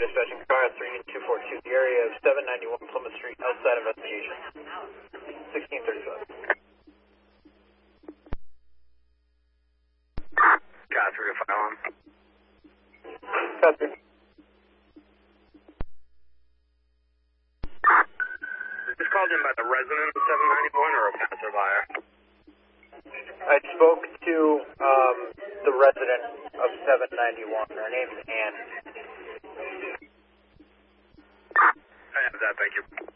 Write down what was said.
dispatching car 3242, the area of 791 Plymouth Street, outside investigation. 1635. Got 3 to file on. Copy. Is this called in by the resident of 791 or a passerby? I spoke to the resident of 791. Her name's Ann. I have that, thank you.